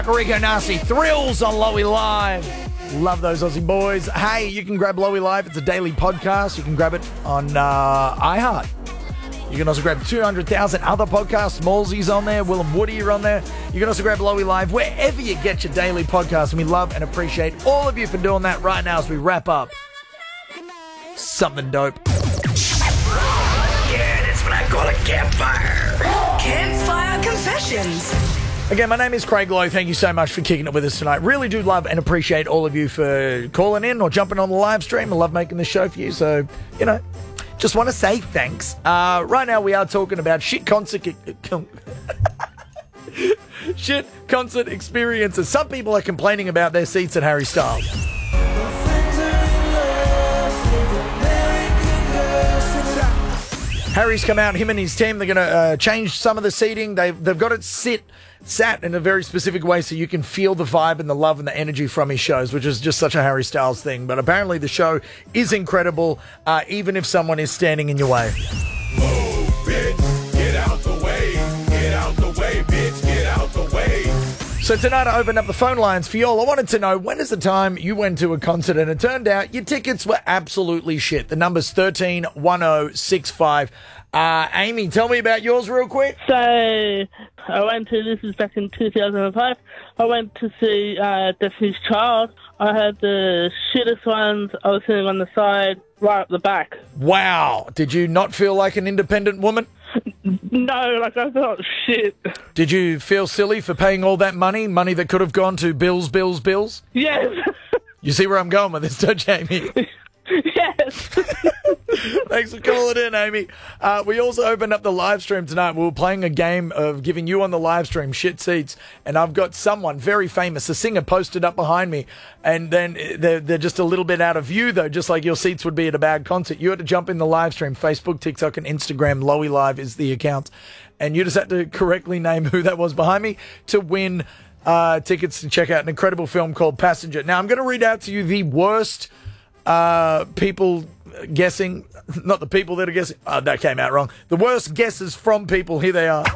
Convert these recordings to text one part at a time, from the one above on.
Rico Nasty, Thrills on Lowy Live. Love those Aussie boys. Hey, you can grab Lowy Live. It's a daily podcast. You can grab it on iHeart. You can also grab 200,000 other podcasts. Smallsy's on there. Will and Woody are on there. You can also grab Lowy Live wherever you get your daily podcast. And we love and appreciate all of you for doing that right now as we wrap up. Something dope. Yeah, that's what I call a campfire. Campfire Confessions. Again, my name is Craig Lowe. Thank you so much for kicking it with us tonight. Really do love and appreciate all of you for calling in or jumping on the live stream. I love making this show for you. So, just want to say thanks. Right now we are talking about shit concert experiences. Some people are complaining about their seats at Harry Styles. Harry's come out, him and his team, they're going to change some of the seating. They've got it sat in a very specific way so you can feel the vibe and the love and the energy from his shows, which is just such a Harry Styles thing. But apparently the show is incredible, even if someone is standing in your way. Move, bitch, get out the way. Get out the way, bitch, get out the way. So tonight I opened up the phone lines for y'all. I wanted to know, when is the time you went to a concert and it turned out your tickets were absolutely shit? The number's 131065. Amy, tell me about yours real quick. So I went to, this is back in 2005, I went to see Destiny's Child. I had the shittest ones. I was sitting on the side, right up the back. Wow. Did you not feel like an independent woman? No, like I felt shit. Did you feel silly for paying all that money that could have gone to bills? Yes. You see where I'm going with this, don't you, Amy? Yes. Thanks for calling in, Amy. We also opened up the live stream tonight. We were playing a game of giving you on the live stream shit seats, and I've got someone very famous, a singer, posted up behind me, and then they're just a little bit out of view, though, just like your seats would be at a bad concert. You had to jump in the live stream, Facebook, TikTok, and Instagram. Lowy Live is the account, and you just had to correctly name who that was behind me to win tickets to check out an incredible film called Passenger. Now, I'm going to read out to you the worst people guessing, not the people that are guessing. That came out wrong. The worst guesses from people. Here they are.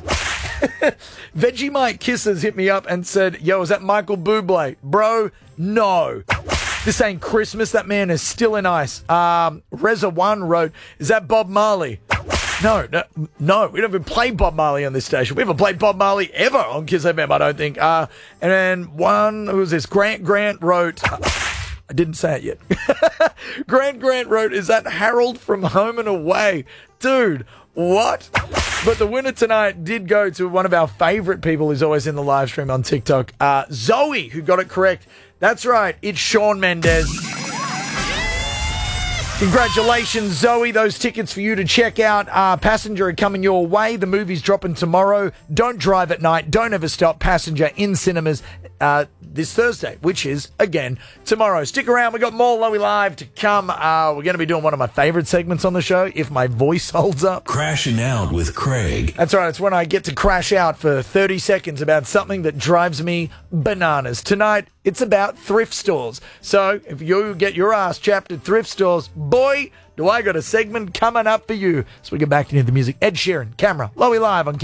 Vegemite Kisses hit me up and said, yo, is that Michael Bublé? Bro, no. This ain't Christmas. That man is still in ice. Reza1 wrote, is that Bob Marley? No. We don't even play Bob Marley on this station. We haven't played Bob Marley ever on Kiss FM, I don't think. And then one, who was this? Grant wrote... I didn't say it yet. Grant wrote, is that Harold from Home and Away? Dude, what? But the winner tonight did go to one of our favourite people who's always in the live stream on TikTok, Zoe, who got it correct. That's right, it's Shawn Mendes. Congratulations, Zoe. Those tickets for you to check out Passenger are coming your way. The movie's dropping tomorrow. Don't drive at night. Don't ever stop. Passenger in cinemas this Thursday, which is, again, tomorrow. Stick around. We got more Lowy Live to come. We're going to be doing one of my favourite segments on the show, if my voice holds up. Crashing Out with Craig. That's right. It's when I get to crash out for 30 seconds about something that drives me bananas. Tonight, it's about thrift stores. So if you get your ass chapped at thrift stores, boy, do I got a segment coming up for you. So we get back into the music. Ed Sheeran, Camera, Lowy Live on